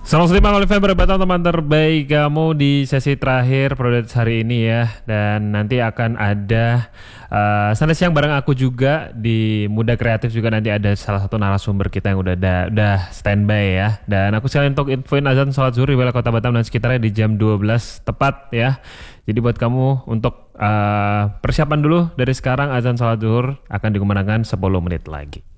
Selamat siang Oliver, berbatang teman terbaik kamu di sesi terakhir Prodet hari ini ya. Dan nanti akan ada Sana Siang bareng aku juga di Muda Kreatif, juga nanti ada salah satu narasumber kita yang udah standby ya. Dan aku sekalian untuk infoin azan sholat zuhur di wilayah Kota Batam dan sekitarnya di jam 12 tepat ya. Jadi buat kamu untuk persiapan dulu dari sekarang, azan sholat zuhur akan dikumandangkan 10 menit lagi.